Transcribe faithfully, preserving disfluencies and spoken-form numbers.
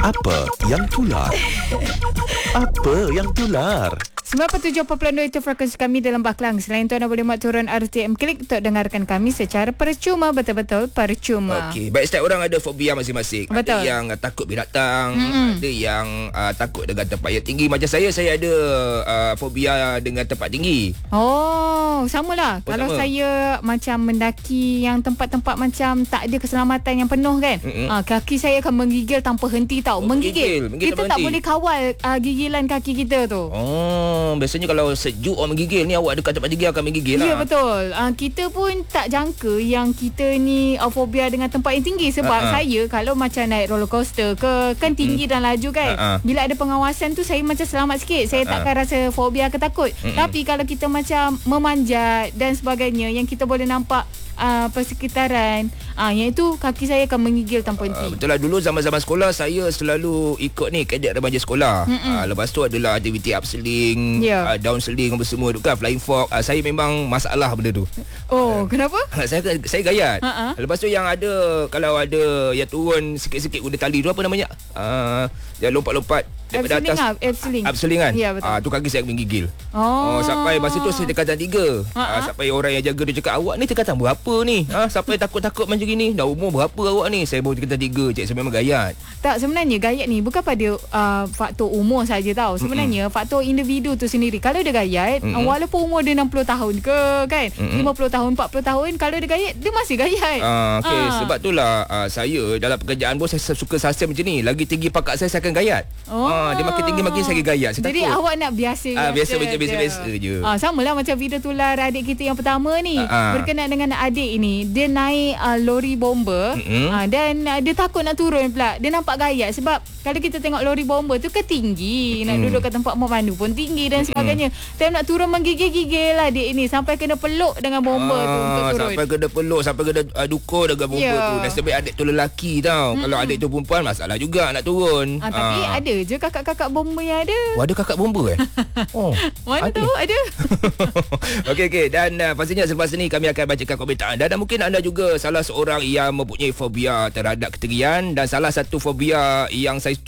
Apa yang tular? Apa yang tular? sembilan puluh tujuh perpuluhan dua itu frekuensi kami dalam Baklang. Selain itu anda boleh muat turun R T M Klik untuk dengarkan kami secara percuma, betul-betul percuma. Okey, baik, setiap orang ada fobia masing-masing. Betul. Ada yang uh, takut binatang, Mm-mm. ada yang uh, takut dengan tempat yang tinggi. Macam saya, saya ada uh, fobia dengan tempat tinggi. Oh, samalah. Oh, Kalau sama. saya macam mendaki yang tempat-tempat macam tak ada keselamatan yang penuh kan, ah, kaki saya akan menggigil tanpa henti tau. Oh, menggigil. menggigil. Menggigil Kita tanpa tak henti. boleh kawal uh, gigilan kaki kita tu. Oh, biasanya kalau sejuk orang menggigil ni, awak dekat tempat tinggi akan menggigil lah. Ya, betul. Uh, kita pun tak jangka yang kita ni uh, fobia dengan tempat yang tinggi. Sebab Uh-uh. saya kalau macam naik roller coaster ke, kan tinggi dan laju kan. Uh-uh. Bila ada pengawasan tu saya macam selamat sikit. Saya Uh-uh. takkan rasa fobia ke takut. Mm-mm. Tapi kalau kita macam memanjat dan sebagainya, yang kita boleh nampak uh, persekitaran, uh, yang itu kaki saya akan menggigil tanpa henti. Uh, betul lah, dulu zaman-zaman sekolah saya selalu ikut ni kadet remaja sekolah. Uh, lepas tu adalah aktiviti upselling, Ya. uh, downselling apa semua tu kan, flying fox. Uh, saya memang masalah benda tu. Oh, kenapa? saya saya gayat. Ha-ha. Lepas tu yang ada, kalau ada yang turun sikit-sikit guna tali tu, apa namanya? Uh, yang lompat-lompat daripada Abseiling atas. lah, abseiling. Abseiling kan? Ya, betul. Ah, tu kaki saya menggigil. Oh. Oh, sampai masa tu saya tingkatan tiga. Ha-ha. Ah, sampai orang yang jaga dia cakap, awak ni tingkatan berapa ni? Ah, sampai takut-takut macam gini. Dah umur berapa awak ni? Saya baru tingkatan tiga. Cik, saya memang gayat. Tak, sebenarnya gayat ni bukan pada uh, faktor umur saja tau. Sebenarnya Mm-mm. faktor individu tu sendiri. Kalau dia gayat, uh, walaupun umur dia enam puluh tahun ke kan, Mm-mm. lima puluh tahun, empat puluh tahun, kalau dia gayat, dia masih gayat. Ah, okay. Ah. Sebab itulah ah, saya dalam pekerjaan pun saya suka sasar macam ni. Lagi tinggi pangkat saya, saya akan gayat. Oh. Ah, dia makin tinggi makin saya gayat. Saya Jadi takut. awak nak biasa Ah, biasa je. macam biasa-biasa je. Ah, samalah macam video tular adik kita yang pertama ni. Ah, ah. Berkenaan dengan adik ini, dia naik uh, lori bomba, Mm-mm. ah, dan uh, dia takut nak turun pula. Dia nampak gayat sebab kalau kita tengok lori bomba tu kan tinggi, nak duduk kat tempat memandu pun tinggi dan sebagainya. Time nak turun menggigil-gigil lah adik ini sampai kena peluk dengan bomba ah, tu untuk turun. Sampai kena peluk, sampai kena uh, dukur dengan bomba Ya. tu. Nasib baik adik tu lelaki tau. Mm-mm. Kalau adik tu perempuan, masalah juga nak turun. Ah, tapi Ah. ada je kakak-kakak bomba yang ada. Oh, ada kakak bomba eh? Oh, Mana ada. tahu ada. Okey, okey. Dan uh, pastinya selepas ini kami akan bacakan komentar anda. Dan mungkin anda juga salah seorang yang mempunyai fobia terhadap ketinggian. Dan salah satu fobia yang saya